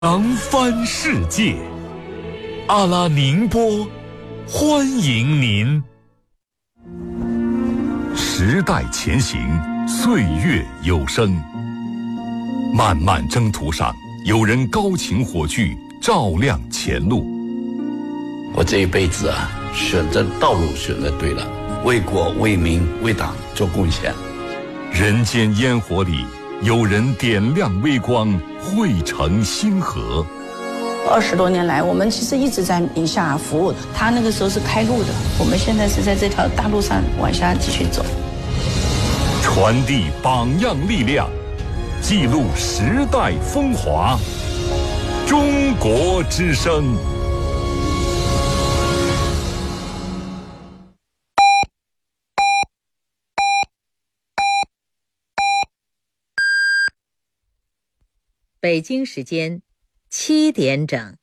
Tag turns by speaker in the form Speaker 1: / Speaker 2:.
Speaker 1: 扬帆世界，阿拉宁波欢迎您。时代前行，岁月有声。漫漫征途上，有人高擎火炬，照亮前路。
Speaker 2: 我这一辈子啊，选择道路选择对了，为国为民为党做贡献。
Speaker 1: 人间烟火里，有人点亮微光，汇成星河。
Speaker 3: 20多年来，我们其实一直在宁夏服务的。他那个时候是开路的，我们现在是在这条大路上往下继续走。
Speaker 1: 传递榜样力量，记录时代风华。中国之声。
Speaker 4: 北京时间7点整。